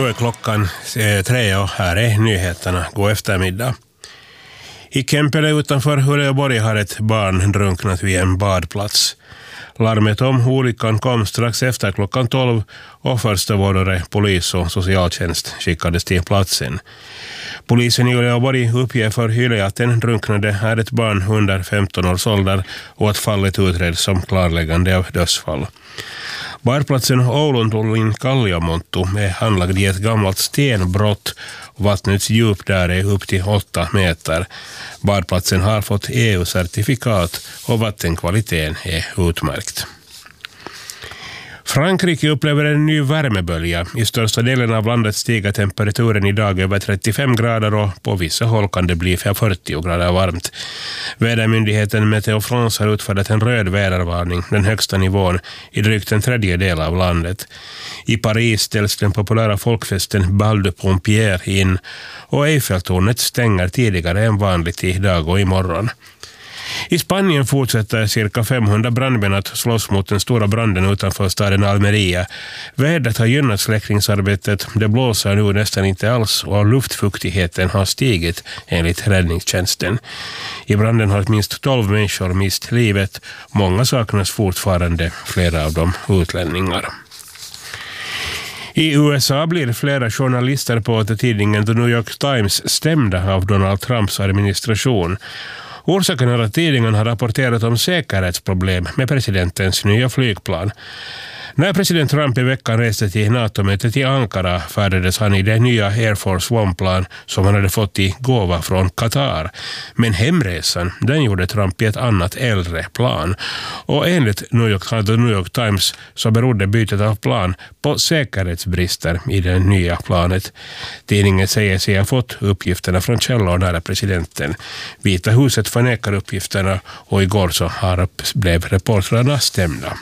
Nu är klockan 3 och här är nyheterna. God eftermiddag. I Kempele utanför Uleåborg har ett barn drunknat vid en badplats. Larmet om olyckan kom strax efter klockan 12 och första vårdare, polis och socialtjänst skickades till platsen. Polisen i Uleåborg uppger för Yle att den drunknade är ett barn under 15 års ålder och att fallet utreds som klarläggande av dödsfall. Badplatsen Ouluntullin Kalliomonttu är anlagd i ett gammalt stenbrott och vattnets djup där är upp till 8 meter. Badplatsen har fått EU-certifikat och vattenkvaliteten är utmärkt. Frankrike upplever en ny värmebölja. I största delen av landet stiger temperaturen idag över 35 grader och på vissa håll kan det bli 40 grader varmt. Vädermyndigheten Meteo France har utfärdat en röd vädervarning, den högsta nivån i drygt en tredjedel av landet. I Paris ställs den populära folkfesten Bal de Pompiers in och Eiffeltornet stänger tidigare än vanligt idag och imorgon. I Spanien fortsätter cirka 500 brandmän att slåss mot den stora branden utanför staden Almeria. Vädret har gynnat släckningsarbetet, det blåser nu nästan inte alls och luftfuktigheten har stigit enligt räddningstjänsten. I branden har minst 12 människor mist livet, många saknas fortfarande, flera av dem utlänningar. I USA blir flera journalister på tidningen The New York Times stämda av Donald Trumps administration. Orsaken är att tidningen har rapporterat om säkerhetsproblem med presidentens nya flygplan. När president Trump i veckan reste till NATO-mötet i Ankara färdades han i det nya Air Force One-plan som han hade fått i gåva från Qatar. Men hemresan, den gjorde Trump i ett annat äldre plan. Och enligt The New York Times så berodde bytet av plan på säkerhetsbrister i det nya planet. Tidningen säger sig ha fått uppgifterna från källor nära presidenten. Vita huset förnekar uppgifterna och igår så blev reportrarna stämda.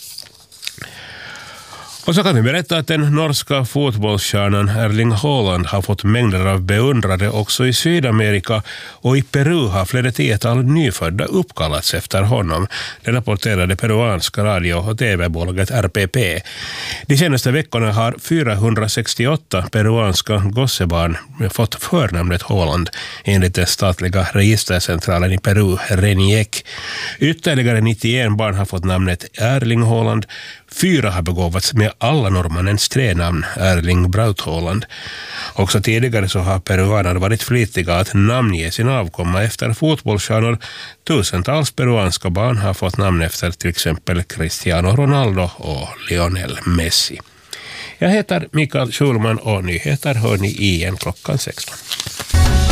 Och så kan vi berätta att den norska fotbollsstjärnan Erling Haaland har fått mängder av beundrare också i Sydamerika och i Peru har flera tiotal nyfödda uppkallats efter honom. Det rapporterade peruanska radio- och tv-bolaget RPP. De senaste veckorna har 468 peruanska gossebarn fått förnamnet Haaland enligt den statliga registercentralen i Peru, RENIEC. Ytterligare 91 barn har fått namnet Erling Haaland. 4 har begåvats med alla norrmannens 3 namn, Erling Braut Haaland. Också tidigare så har peruaner varit flitiga att namnge sin avkomma efter fotbollsstjärnor. Tusentals peruanska barn har fått namn efter till exempel Cristiano Ronaldo och Lionel Messi. Jag heter Mikael Schulman och nyheter hör ni igen klockan 16.